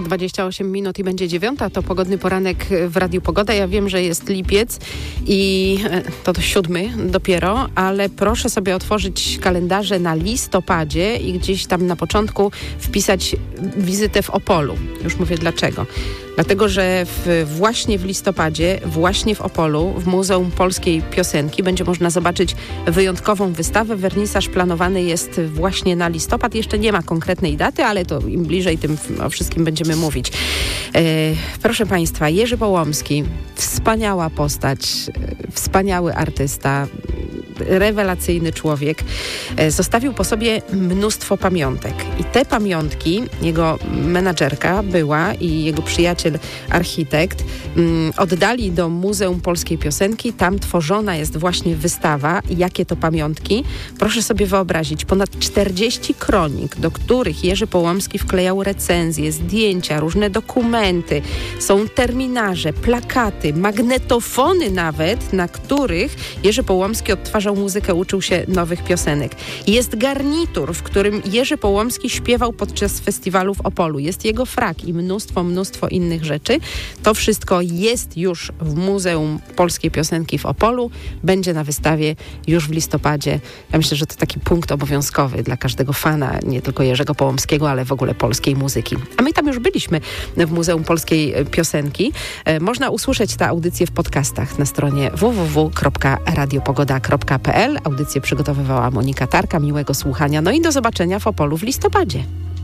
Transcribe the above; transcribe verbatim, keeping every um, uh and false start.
dwadzieścia osiem minut i będzie dziewiąta. To pogodny poranek w Radiu Pogoda. Ja wiem, że jest lipiec i to to siódmy dopiero, ale proszę sobie otworzyć kalendarze na listopadzie i gdzieś tam na początku wpisać wizytę w Opolu. Już mówię dlaczego. Dlatego, że w, właśnie w listopadzie, właśnie w Opolu, w Muzeum Polskiej Piosenki będzie można zobaczyć wyjątkową wystawę. Wernisaż planowany jest właśnie na listopad. Jeszcze nie ma konkretnej daty, ale to im bliżej, tym o wszystkim będziemy mówić. E, proszę Państwa, Jerzy Połomski, wspaniała postać, wspaniały artysta, rewelacyjny człowiek, zostawił po sobie mnóstwo pamiątek. I te pamiątki, jego menadżerka była i jego przyjaciel, architekt, um, oddali do Muzeum Polskiej Piosenki. Tam tworzona jest właśnie wystawa. Jakie to pamiątki? Proszę sobie wyobrazić, ponad czterdzieści kronik, do których Jerzy Połomski wklejał recenzje, zdjęcia, różne dokumenty. Są terminarze, plakaty, magnetofony nawet, na których Jerzy Połomski odtwarzał muzykę, uczył się nowych piosenek. Jest garnitur, w którym Jerzy Połomski śpiewał podczas festiwalu w Opolu. Jest jego frak i mnóstwo, mnóstwo innych rzeczy. To wszystko jest już w Muzeum Polskiej Piosenki w Opolu. Będzie na wystawie już w listopadzie. Ja myślę, że to taki punkt obowiązkowy dla każdego fana, nie tylko Jerzego Połomskiego, ale w ogóle polskiej muzyki. A my tam już byliśmy w Muzeum Polskiej Piosenki. Można usłyszeć tę audycję w podcastach na stronie w w w kropka radiopogoda kropka p l. Audycję przygotowywała Monika Tarka. Miłego słuchania. No i do zobaczenia w Opolu w listopadzie.